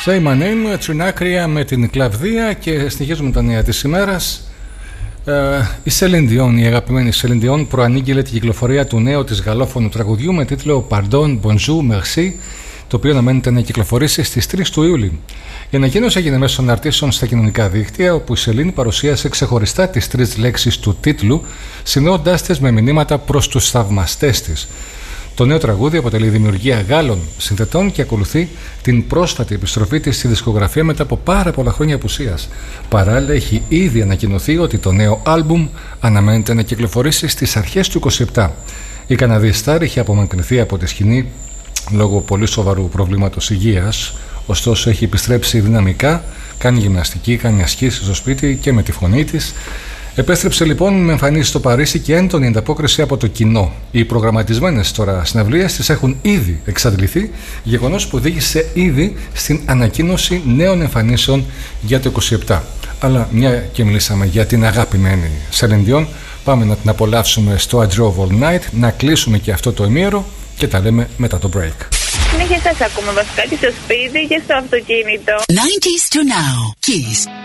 Say My Name, Trinacria με την Κλαβδία και συνεχίζουμε τα νέα της ημέρας. Η Celine Dion, η αγαπημένη Celine Dion, προανήγγειλε την κυκλοφορία του νέου της γαλλόφωνου τραγουδιού με τίτλο Pardon, Bonjour, Merci, το οποίο αναμένεται να κυκλοφορήσει στις 3 του Ιούλη. Η ανακοίνωση έγινε μέσω αναρτήσεων στα κοινωνικά δίκτυα, όπου η Celine παρουσίασε ξεχωριστά τις 3 λέξεις του τίτλου, συνδέοντάς τις με μηνύματα προς τους θαυμαστές της. Το νέο τραγούδι αποτελεί δημιουργία Γάλλων συνθετών και ακολουθεί την πρόσφατη επιστροφή της στη δισκογραφία μετά από πάρα πολλά χρόνια απουσίας. Παράλληλα, έχει ήδη ανακοινωθεί ότι το νέο άλμπουμ αναμένεται να κυκλοφορήσει στις αρχές του 2027. Η Καναδή Στάρ είχε απομακρυνθεί από τη σκηνή λόγω πολύ σοβαρού προβλήματος υγείας, ωστόσο έχει επιστρέψει δυναμικά, κάνει γυμναστική, κάνει ασκήσεις στο σπίτι και με τη φωνή της. Επέστρεψε λοιπόν με εμφανίσεις στο Παρίσι και έντονη ανταπόκριση από το κοινό. Οι προγραμματισμένες τώρα συναυλίες της έχουν ήδη εξαντληθεί, γεγονός που οδήγησε ήδη στην ανακοίνωση νέων εμφανίσεων για το 27. Αλλά μια και μιλήσαμε για την αγαπημένη Celine Dion, πάμε να την απολαύσουμε στο I Drove All Night, να κλείσουμε και αυτό το ημίωρο και τα λέμε μετά το break. Συνέχεια σας ακούμε βασικά και στο σπίτι και στο αυτοκίνητο. 90s to now. Kiss.